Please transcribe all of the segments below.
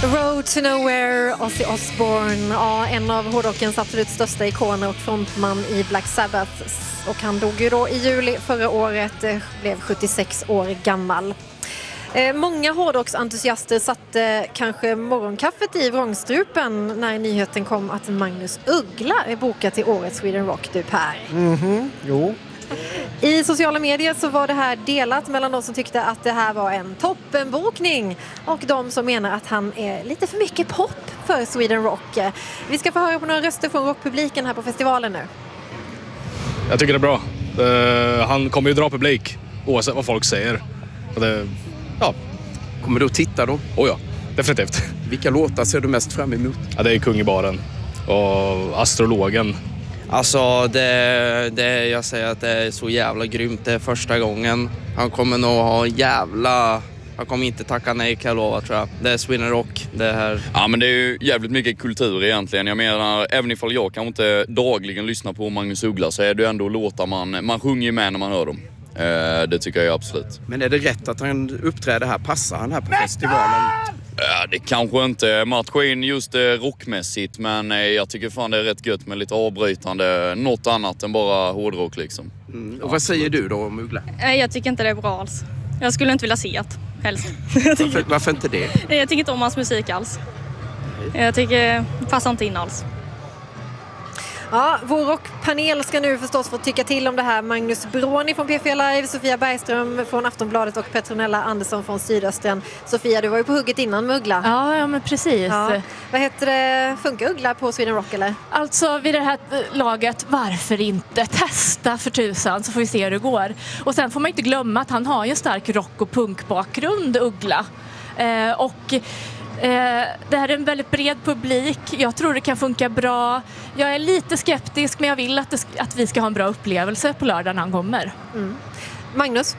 Road to Nowhere, Ozzy Osbourne, ja, en av hårdrockens absolut största ikoner och frontman i Black Sabbath. Och han dog ju då i juli förra året, blev 76 år gammal. Många hårdrocksentusiaster satte kanske morgonkaffet i vrångstrupen när nyheten kom att Magnus Uggla är bokad till årets Sweden Rock, du Per. Jo. I sociala medier så var det här delat mellan de som tyckte att det här var en toppenbokning och de som menar att han är lite för mycket pop för Sweden Rock. Vi ska få höra på några röster från rockpubliken här på festivalen nu. Jag tycker det är bra. Han kommer ju dra publik oavsett vad folk säger. Ja. Kommer du att titta då? Ja, definitivt. Vilka låtar ser du mest fram emot? Ja, det är Kung i baren och Astrologen. Alltså jag säger att det är så jävla grymt. Det är första gången. Han kommer nog ha han kommer inte tacka nej, kan jag lova, tror jag. Det är Sweden Rock, det här. Ja, men det är ju jävligt mycket kultur egentligen. Jag menar, även ifall jag kan inte dagligen lyssna på Magnus Uggla så är det ändå låtar man sjunger med när man hör dem. Det tycker jag absolut. Men är det rätt att han uppträder här? Passar han här på festivalen? Det kanske inte matchar in just rockmässigt, men jag tycker fan det är rätt gött med lite avbrytande, något annat än bara hårdrock liksom. Och vad säger du då om Uggla? Jag tycker inte det är bra alls. Jag skulle inte vilja se det, helst. Varför inte det? Jag tycker inte om hans musik alls. Jag tycker det passar inte in alls. Ja, vår rockpanel ska nu förstås få tycka till om det här. Magnus Bråni från P4 Live, Sofia Bergström från Aftonbladet och Petronella Andersson från Sydöstern. Sofia, du var ju på hugget innan med Uggla. Ja, men precis. Ja. Vad heter det? Funkar Uggla på Sweden Rock eller? Alltså vid det här laget, varför inte? Testa för tusan så får vi se hur det går. Och sen får man inte glömma att han har ju en stark rock- och punkbakgrund, Uggla. Det här är en väldigt bred publik. Jag tror det kan funka bra. Jag är lite skeptisk, men jag vill att vi ska ha en bra upplevelse på lördag när han kommer. Magnus?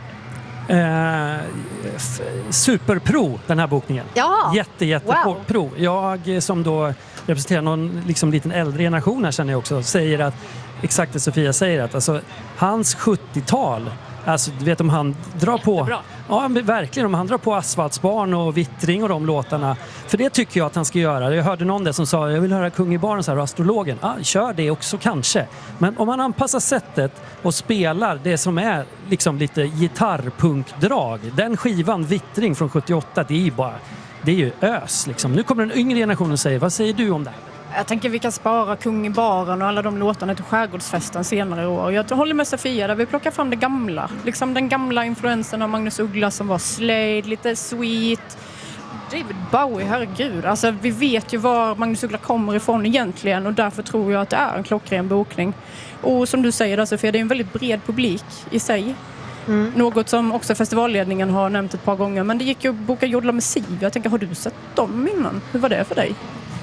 Superpro, den här bokningen. Ja. Pro. Jag som då representerar någon liksom liten äldre generation här, känner jag också, säger att exakt det Sofia säger, att alltså, hans 70-tal, alltså du vet om han drar på... Jättebra. Ja, verkligen. Om han drar på Asfaltsbarn och Vittring och de låtarna. För det tycker jag att han ska göra. Jag hörde någon där som sa, jag vill höra Kung i baren så här, och Astrologen. Ja, kör det också kanske. Men om man anpassar sättet och spelar det som är liksom lite gitarrpunkdrag. Den skivan Vittring från 78, det är ju ös liksom. Nu kommer den yngre generationen och säger, vad säger du om det här? Jag tänker vi kan spara Kung i baren och alla de låtarna till Skärgårdsfesten senare år. Jag håller med Sofia där vi plockar fram det gamla. Liksom den gamla influensen av Magnus Uggla som var Slade, lite Sweet. David Bowie, herregud. Alltså vi vet ju var Magnus Uggla kommer ifrån egentligen och därför tror jag att det är en klockren bokning. Och som du säger där Sofia, det är en väldigt bred publik i sig. Något som också festivalledningen har nämnt ett par gånger. Men det gick ju att boka Jodla med Siv. Jag tänker, har du sett dem innan? Hur var det för dig?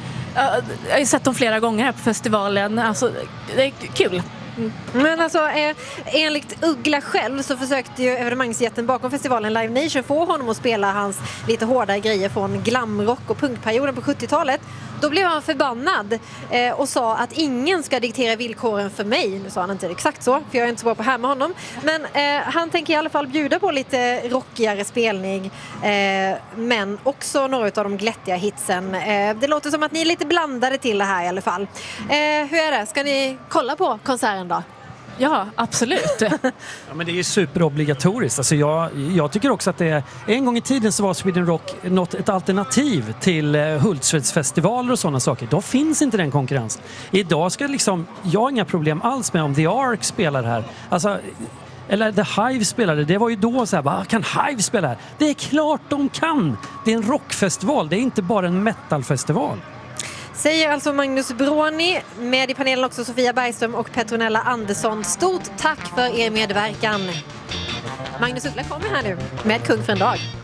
Jag har sett dem flera gånger här på festivalen. Alltså, det är kul. Men alltså, enligt Uggla själv så försökte ju evenemangsjätten bakom festivalen Live Nation få honom att spela hans lite hårdare grejer från glamrock och punkperioden på 70-talet. Då blev han förbannad och sa att ingen ska diktera villkoren för mig. Nu sa han inte exakt så, för jag är inte så bra på här med honom. Men han tänker i alla fall bjuda på lite rockigare spelning. Men också några av de glättiga hitsen. Det låter som att ni är lite blandade till det här i alla fall. Hur är det? Ska ni kolla på konserten då? Ja, absolut. Ja, men det är ju superobligatoriskt. Alltså jag tycker också att en gång i tiden så var Sweden Rock ett alternativ till Hultsfredsfestivaler och sådana saker. Då finns inte den konkurrensen. Idag ska jag har inga problem alls med om The Ark spelar här. Alltså, eller The Hive spelade. Det var ju då så här, kan Hive spela här? Det är klart de kan. Det är en rockfestival. Det är inte bara en metalfestival. Säger alltså Magnus Bråni, med i panelen också Sofia Bergström och Petronella Andersson. Stort tack för er medverkan. Magnus Uggla kommer här nu med Kung för en dag.